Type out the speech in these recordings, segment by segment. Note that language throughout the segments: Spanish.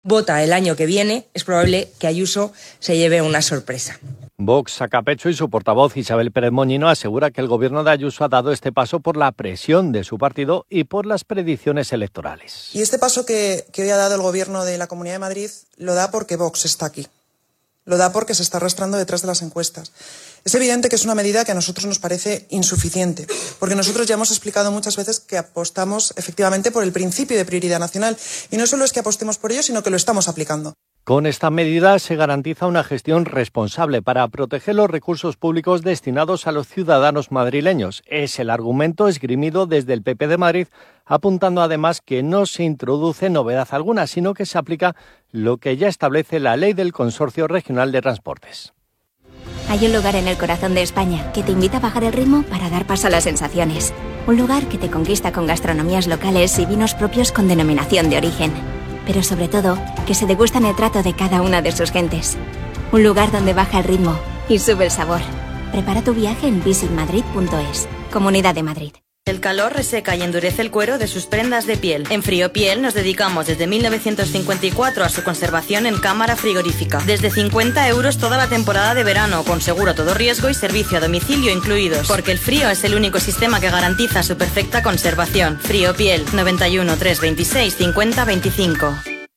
vota el año que viene, es probable que Ayuso se lleve una sorpresa. Vox saca pecho y su portavoz Isabel Pérez Moñino asegura que el gobierno de Ayuso ha dado este paso por la presión de su partido y por las predicciones electorales. Y este paso que hoy ha dado el gobierno de la Comunidad de Madrid lo da porque Vox está aquí. Lo da porque se está arrastrando detrás de las encuestas. Es evidente que es una medida que a nosotros nos parece insuficiente, porque nosotros ya hemos explicado muchas veces que apostamos efectivamente por el principio de prioridad nacional. Y no solo es que apostemos por ello, sino que lo estamos aplicando. Con esta medida se garantiza una gestión responsable para proteger los recursos públicos destinados a los ciudadanos madrileños. Es el argumento esgrimido desde el PP de Madrid, apuntando además que no se introduce novedad alguna, sino que se aplica lo que ya establece la Ley del Consorcio Regional de Transportes. Hay un lugar en el corazón de España que te invita a bajar el ritmo para dar paso a las sensaciones. Un lugar que te conquista con gastronomías locales y vinos propios con denominación de origen. Pero sobre todo, que se degustan el trato de cada una de sus gentes. Un lugar donde baja el ritmo y sube el sabor. Prepara tu viaje en visitmadrid.es. Comunidad de Madrid. El calor reseca y endurece el cuero de sus prendas de piel. En Friopiel nos dedicamos desde 1954 a su conservación en cámara frigorífica. Desde 50 € toda la temporada de verano, con seguro todo riesgo y servicio a domicilio incluidos. Porque el frío es el único sistema que garantiza su perfecta conservación. Friopiel, 91 326 50 25.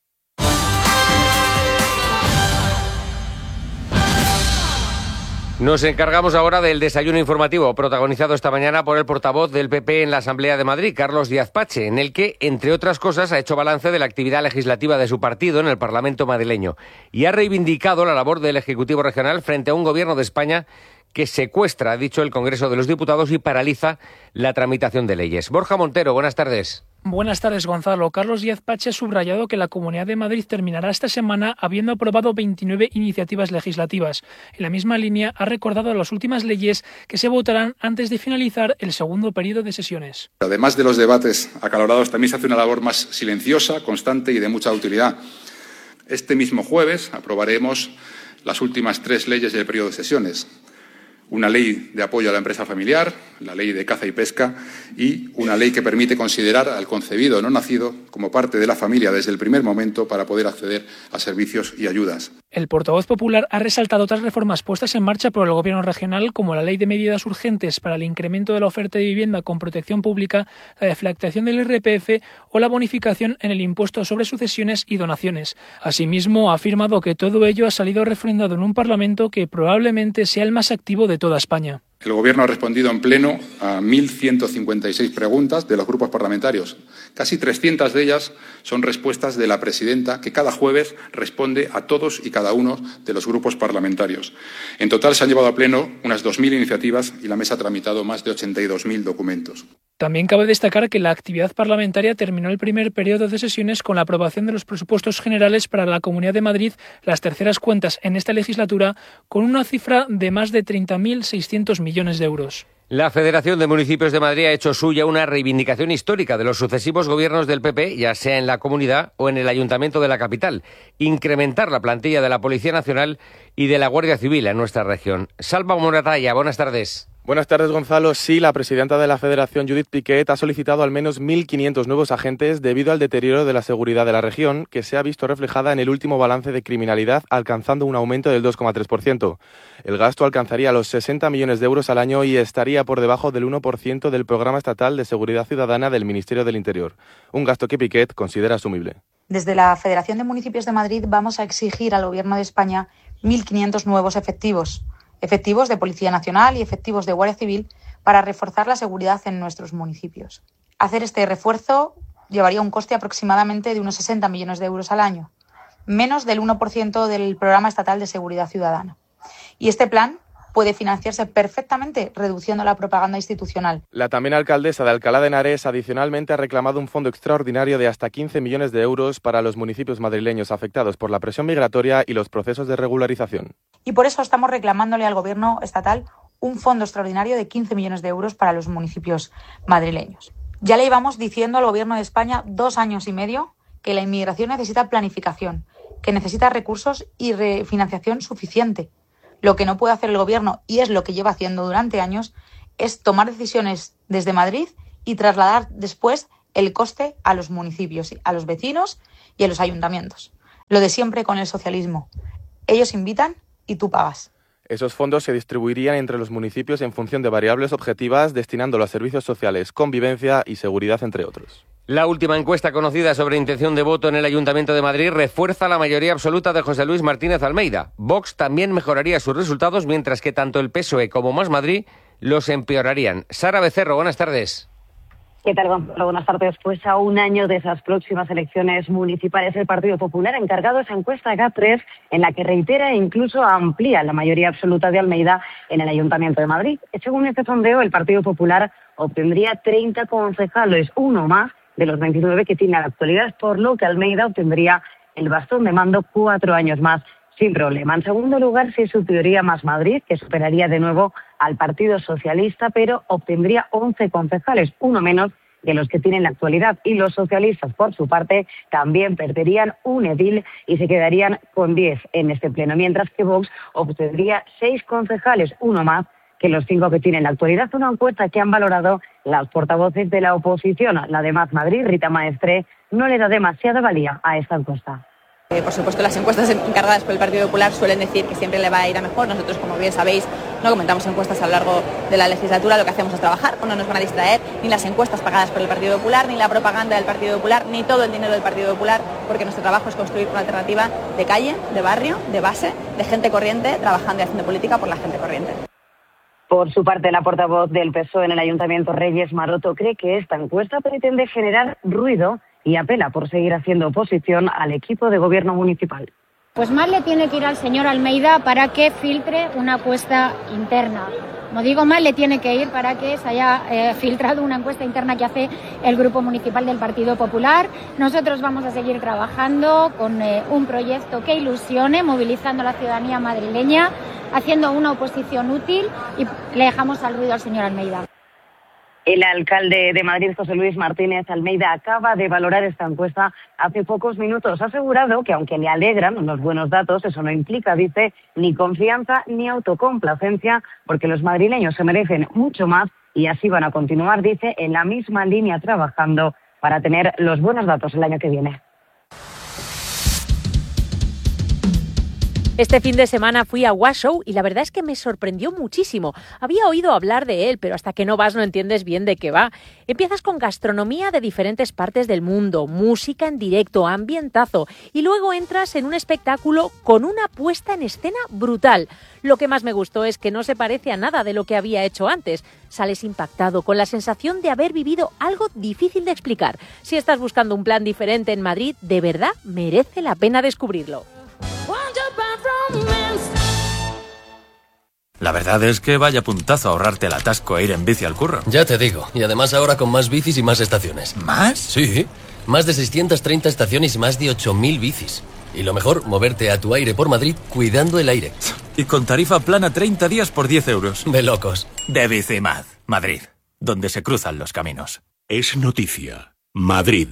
Nos encargamos ahora del desayuno informativo protagonizado esta mañana por el portavoz del PP en la Asamblea de Madrid, Carlos Díaz Pache, en el que, entre otras cosas, ha hecho balance de la actividad legislativa de su partido en el Parlamento madrileño y ha reivindicado la labor del Ejecutivo regional frente a un gobierno de España que secuestra, ha dicho, el Congreso de los Diputados y paraliza la tramitación de leyes. Borja Montero, buenas tardes. Buenas tardes, Gonzalo. Carlos Díaz Pache ha subrayado que la Comunidad de Madrid terminará esta semana habiendo aprobado 29 iniciativas legislativas. En la misma línea, ha recordado las últimas leyes que se votarán antes de finalizar el segundo periodo de sesiones. Además de los debates acalorados, también se hace una labor más silenciosa, constante y de mucha utilidad. Este mismo jueves aprobaremos las últimas 3 leyes del periodo de sesiones. Una ley de apoyo a la empresa familiar, la ley de caza y pesca y una ley que permite considerar al concebido o no nacido como parte de la familia desde el primer momento para poder acceder a servicios y ayudas. El portavoz popular ha resaltado otras reformas puestas en marcha por el Gobierno regional, como la Ley de Medidas Urgentes para el incremento de la oferta de vivienda con protección pública, la deflactación del IRPF o la bonificación en el impuesto sobre sucesiones y donaciones. Asimismo, ha afirmado que todo ello ha salido refrendado en un Parlamento que probablemente sea el más activo de toda España. El Gobierno ha respondido en pleno a 1.156 preguntas de los grupos parlamentarios. Casi 300 de ellas son respuestas de la presidenta, que cada jueves responde a todos y cada uno de los grupos parlamentarios. En total se han llevado a pleno unas 2.000 iniciativas y la mesa ha tramitado más de 82.000 documentos. También cabe destacar que la actividad parlamentaria terminó el primer periodo de sesiones con la aprobación de los presupuestos generales para la Comunidad de Madrid, las terceras cuentas en esta legislatura, con una cifra de más de 30.600 millones de euros. La Federación de Municipios de Madrid ha hecho suya una reivindicación histórica de los sucesivos gobiernos del PP, ya sea en la comunidad o en el Ayuntamiento de la capital: incrementar la plantilla de la Policía Nacional y de la Guardia Civil en nuestra región. Salva Moratalla, buenas tardes. Buenas tardes, Gonzalo. Sí, la presidenta de la Federación, Judith Piquet, ha solicitado al menos 1.500 nuevos agentes debido al deterioro de la seguridad de la región, que se ha visto reflejada en el último balance de criminalidad, alcanzando un aumento del 2,3%. El gasto alcanzaría los 60 millones de euros al año y estaría por debajo del 1% del Programa Estatal de Seguridad Ciudadana del Ministerio del Interior. Un gasto que Piquet considera asumible. Desde la Federación de Municipios de Madrid vamos a exigir al Gobierno de España 1.500 nuevos efectivos de Policía Nacional y efectivos de Guardia Civil para reforzar la seguridad en nuestros municipios. Hacer este refuerzo llevaría un coste aproximadamente de unos 60 millones de euros al año, menos del 1% del Programa Estatal de Seguridad Ciudadana. Y este plan puede financiarse perfectamente reduciendo la propaganda institucional. La también alcaldesa de Alcalá de Henares adicionalmente ha reclamado un fondo extraordinario de hasta 15 millones de euros para los municipios madrileños afectados por la presión migratoria y los procesos de regularización. Y por eso estamos reclamándole al Gobierno estatal un fondo extraordinario de 15 millones de euros para los municipios madrileños. Ya le íbamos diciendo al Gobierno de España 2 años y medio que la inmigración necesita planificación, que necesita recursos y refinanciación suficiente. Lo que no puede hacer el Gobierno, y es lo que lleva haciendo durante años, es tomar decisiones desde Madrid y trasladar después el coste a los municipios, a los vecinos y a los ayuntamientos. Lo de siempre con el socialismo. Ellos invitan y tú pagas. Esos fondos se distribuirían entre los municipios en función de variables objetivas, destinándolo a servicios sociales, convivencia y seguridad, entre otros. La última encuesta conocida sobre intención de voto en el Ayuntamiento de Madrid refuerza la mayoría absoluta de José Luis Martínez Almeida. Vox también mejoraría sus resultados, mientras que tanto el PSOE como Más Madrid los empeorarían. Sara Becerro, buenas tardes. ¿Qué tal, Gonzalo? Buenas tardes. Pues a un año de esas próximas elecciones municipales, el Partido Popular ha encargado esa encuesta GAT3 en la que reitera e incluso amplía la mayoría absoluta de Almeida en el Ayuntamiento de Madrid. Según este sondeo, el Partido Popular obtendría 30 concejales, uno más de los 29 que tiene en la actualidad, por lo que Almeida obtendría el bastón de mando 4 años más sin problema. En segundo lugar, se superaría Más Madrid, que superaría de nuevo al Partido Socialista, pero obtendría 11 concejales, uno menos de los que tienen en la actualidad. Y los socialistas, por su parte, también perderían un edil y se quedarían con 10 en este pleno, mientras que Vox obtendría 6 concejales, uno más que los 5 que tienen en la actualidad. Una encuesta que han valorado las portavoces de la oposición. La de Más Madrid, Rita Maestre, no le da demasiada valía a esta encuesta. Por supuesto, las encuestas encargadas por el Partido Popular suelen decir que siempre le va a ir a mejor. Nosotros, como bien sabéis, no comentamos encuestas a lo largo de la legislatura. Lo que hacemos es trabajar, no nos van a distraer ni las encuestas pagadas por el Partido Popular, ni la propaganda del Partido Popular, ni todo el dinero del Partido Popular, porque nuestro trabajo es construir una alternativa de calle, de barrio, de base, de gente corriente, trabajando y haciendo política por la gente corriente. Por su parte, la portavoz del PSOE en el Ayuntamiento, Reyes Maroto, cree que esta encuesta pretende generar ruido y apela por seguir haciendo oposición al equipo de gobierno municipal. Pues más le tiene que ir al señor Almeida para que filtre una encuesta interna. Como digo, más le tiene que ir para que se haya filtrado una encuesta interna que hace el Grupo Municipal del Partido Popular. Nosotros vamos a seguir trabajando con un proyecto que ilusione, movilizando a la ciudadanía madrileña, haciendo una oposición útil, y le dejamos al ruido al señor Almeida. El alcalde de Madrid, José Luis Martínez Almeida, acaba de valorar esta encuesta hace pocos minutos. Ha asegurado que, aunque le alegran los buenos datos, eso no implica, dice, ni confianza ni autocomplacencia, porque los madrileños se merecen mucho más y así van a continuar, dice, en la misma línea trabajando para tener los buenos datos el año que viene. Este fin de semana fui a Washoe y la verdad es que me sorprendió muchísimo. Había oído hablar de él, pero hasta que no vas no entiendes bien de qué va. Empiezas con gastronomía de diferentes partes del mundo, música en directo, ambientazo, y luego entras en un espectáculo con una puesta en escena brutal. Lo que más me gustó es que no se parece a nada de lo que había hecho antes. Sales impactado, con la sensación de haber vivido algo difícil de explicar. Si estás buscando un plan diferente en Madrid, de verdad merece la pena descubrirlo. La verdad es que vaya puntazo ahorrarte el atasco e ir en bici al curro. Ya te digo, y además ahora con más bicis y más estaciones. ¿Más? Sí, más de 630 estaciones y más de 8.000 bicis. Y lo mejor, moverte a tu aire por Madrid cuidando el aire. Y con tarifa plana 30 días por 10 euros. De locos. De Bicimad, Madrid, donde se cruzan los caminos. Es noticia. Madrid.